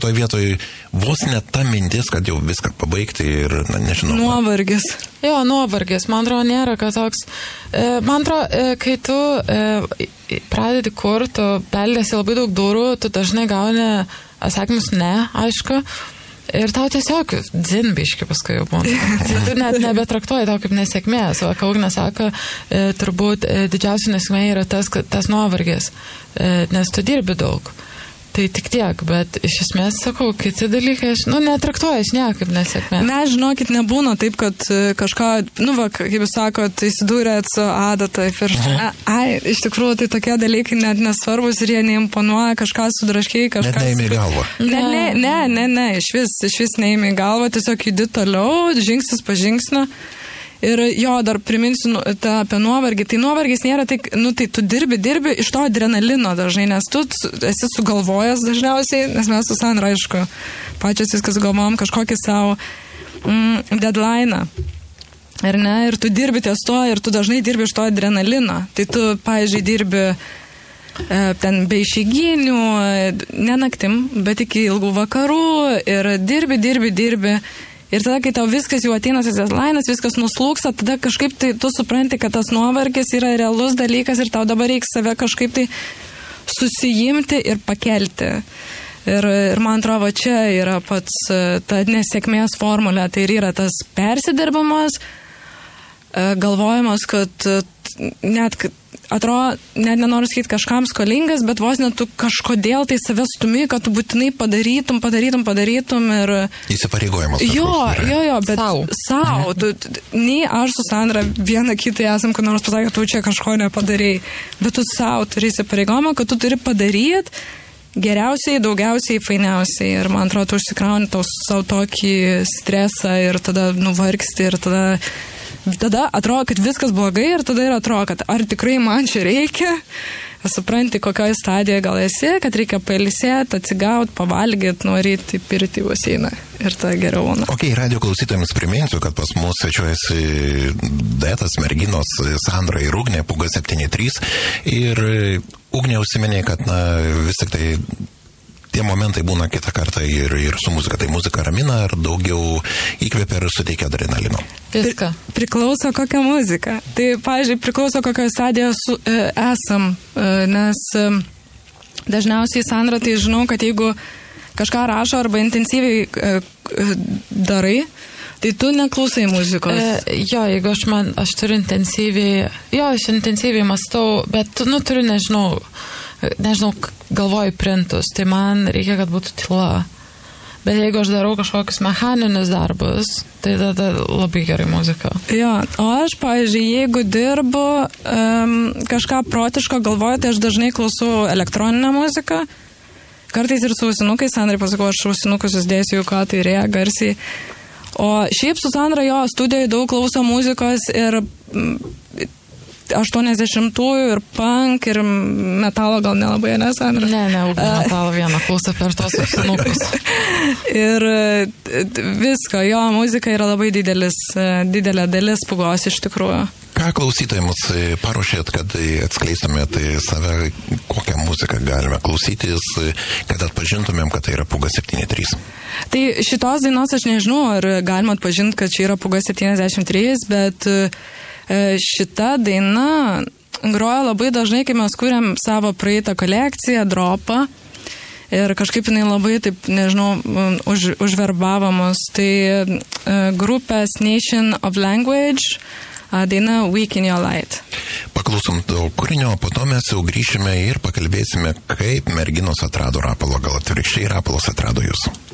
šitoje vietoje vos net ta mintis, kad jau viską pabaigti ir, nežinau. Nuovargis. Jo, nuovargis. Man atrodo, nėra, kad toks... Man atrodo, kai tu pradedi kur, tu beldėsi labai daug durų, tu dažnai gauni atsakymus ne, aišku. Ir tau tiesiog dzinbiški paskui jau būna. Tu net nebetraktuoji tau kaip nesėkmės. O Kaugnė sako, turbūt didžiausia nesėkmė yra tas nuovargis, nes tu dirbi daug. Tai tik tiek, bet iš esmės, sakau, kiti dalykai, netraktuoju aš niekaip nesėkmės. Ne, žinokit, nebūna taip, kad kažką, kaip jūs sakot, įsidūrėt su adata į pirštą. Iš tikrųjų, tai tokie dalykai net nesvarbus ir jie neimponuoja, kažką sudraškiai, kažką... Net neįmė į galvą. Ne, iš vis neįmė į galvą, tiesiog judi toliau, žingsnis po žingsnio. Ir jo, dar priminsiu apie nuovargį. Tai nuovargis nėra tai, tai tu dirbi iš to adrenalino dažnai, nes tu esi sugalvojęs dažniausiai, nes mes su Sandra, aišku, pačios viskas galvojom kažkokį savo deadline'ą. Ir tu dirbi ties to ir tu dažnai dirbi iš to adrenalino. Tai tu, pavyzdžiui, dirbi ten be išeiginių, ne naktim, bet iki ilgų vakarų ir dirbi. Ir tada, kai tau viskas jau ateina tas deadline'as, viskas nuslūksta, tada kažkaip tai tu supranti, kad tas nuovargis yra realus dalykas ir tau dabar reikia save kažkaip tai susijimti ir pakelti. Ir man atrodo, čia yra pats ta nesėkmės formulė, tai ir yra tas persidirbamas, galvojimas, kad net atrodo, net nenoriu sakyti kažkam skolingas, bet vos net tu kažkodėl tai save stumi, kad tu būtinai padarytum ir... Įsipareigojimas. Jo, bet sau. Nei aš su Sandra vieną kitą esam, kad nors pasakė, tu čia kažko nepadarei, bet tu sau turi įsipareigojimą, kad tu turi padaryti geriausiai, daugiausiai, fainiausiai. Ir man atrodo, tu užsikrauni savo tokį stresą ir tada nuvargsti ir tada atrodo, kad viskas blogai ir tada ir atrodo, kad ar tikrai man čia reikia, supranti, kokioje stadijoje gal esi, kad reikia pailsėti, atsigauti, pavalgyti, norėti pirti į baseiną ir tada geriau. Radio klausytojams priminsiu, kad pas mus svečiuojasi duetas merginos Sandra ir Ugnė, Pūga 73 ir Ugnė užsiminė, kad vis tik tai tie momentai būna kitą kartą ir su muzika. Tai muzika ramina ar daugiau įkvepia ir suteikia adrenalino? Viską. Priklauso kokią muziką. Tai, pavyzdžiui, priklauso kokioje stadijoje esam, nes dažniausiai Sandra, tai žinau, kad jeigu kažką rašo arba intensyviai darai, tai tu neklausai muzikos. Jeigu aš turiu intensyviai, aš intensyviai mąstau, bet turiu, nežinau, galvoju printus, tai man reikia, kad būtų tyla. Bet jeigu aš darau kažkokius mechaninius darbus, tai tada labai gerai muzika. O aš, pavyzdžiui, jeigu dirbu kažką protiško galvoju, tai aš dažnai klausau elektroninę muziką. Kartais ir su ausinukais, Sandrai pasakau, aš ausinukus įsidėsiu jau ką, tai rėja garsiai. O šiaip su Sandra studijoje daug klauso muzikos ir 80-ųjų ir punk ir metalo gal nelabai, ne, Sandra? Ne, metalo vieną klausą per tos ausinukus. Ir visko, muzika yra labai didelė dalis Pūgos iš tikrųjų. Ką klausytojams paruošėt, kad atskleistumėt save, kokią muziką galime klausytis, kad atpažintumėm, kad tai yra Pūga 73? Tai šitos dainos aš nežinau, ar galima atpažinti, kad čia yra Pūga 73, bet šita daina groja labai dažnai, kai mes kuriam savo praeitą kolekciją, dropą. Ir kažkaip jinai labai, taip, nežinau, užverbavo mus. Tai grupės Nation of Language, daina Week in Your Light. Paklausom to kūrinio, po to mes jau grįšime ir pakalbėsime, kaip merginos atrado Rapalą, gal atvirkščiai Rapalas atrado jūs.